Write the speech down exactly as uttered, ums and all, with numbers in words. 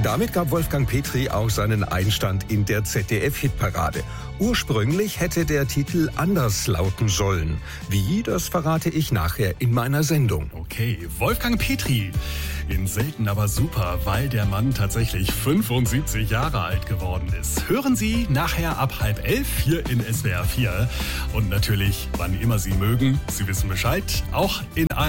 Damit gab Wolfgang Petri auch seinen Einstand in der Z D F-Hitparade. Ursprünglich hätte der Titel anders lauten sollen. Wie, das verrate ich nachher in meiner Sendung. Okay, Wolfgang Petri. In Selten aber super, weil der Mann tatsächlich fünfundsiebzig Jahre alt geworden ist. Hören Sie nachher ab halb elf hier in S W R vier. Und natürlich, wann immer Sie mögen, Sie wissen Bescheid, auch in